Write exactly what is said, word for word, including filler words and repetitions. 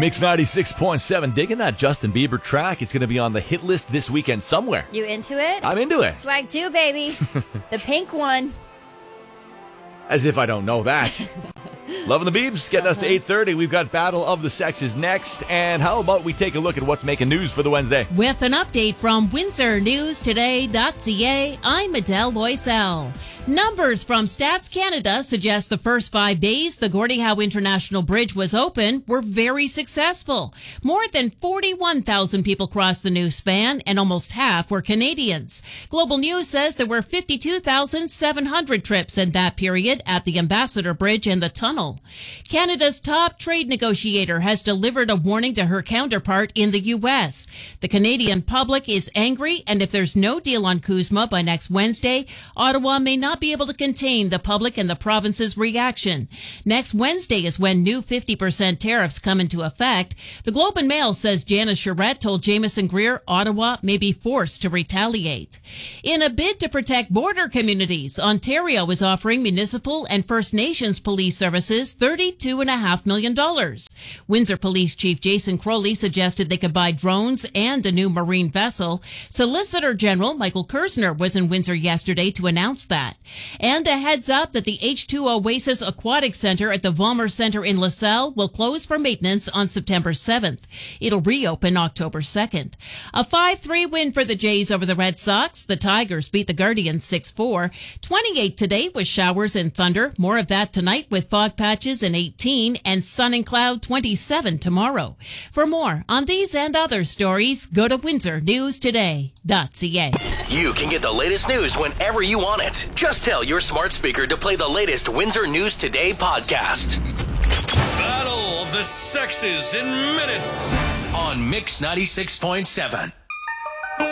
Mix ninety-six point seven, digging that Justin Bieber track. It's going to be on the hit list this weekend somewhere. You into it? I'm into it. Swag two, baby. The pink one. As if I don't know that. Loving the Biebs, getting us to eight thirty. We've got Battle of the Sexes next. And how about we take a look at what's making news for the Wednesday? With an update from Windsor News Today dot C A, I'm Adele Loisel. Numbers from Stats Canada suggest the first five days the Gordie Howe International Bridge was open were very successful. More than forty-one thousand people crossed the new span, and almost half were Canadians. Global News says there were fifty-two thousand seven hundred trips in that period at the Ambassador Bridge and the tunnel. Canada's top trade negotiator has delivered a warning to her counterpart in the U S. The Canadian public is angry, and if there's no deal on CUSMA by next Wednesday, Ottawa may not be able to contain the public and the province's reaction. Next Wednesday is when new fifty percent tariffs come into effect. The Globe and Mail says Janice Charette told Jameson Greer Ottawa may be forced to retaliate. In a bid to protect border communities, Ontario is offering municipal and First Nations police services thirty-two point five million dollars. Windsor Police Chief Jason Crowley suggested they could buy drones and a new marine vessel. Solicitor General Michael Kersner was in Windsor yesterday to announce that. And a heads up that the H two Oasis Aquatic Center at the Vollmer Center in LaSalle will close for maintenance on September seventh. It'll reopen October second. A five three win for the Jays over the Red Sox. The Tigers beat the Guardians six four. twenty-eight today with showers and thunder. More of that tonight with fog patches and eighteen, and sun and cloud twenty-seven tomorrow. For more on these and other stories, go to Windsor News Today dot C A. You can get the latest news whenever you want it. Just tell your smart speaker to play the latest Windsor News Today podcast. Battle of the Sexes in minutes on Mix ninety-six point seven.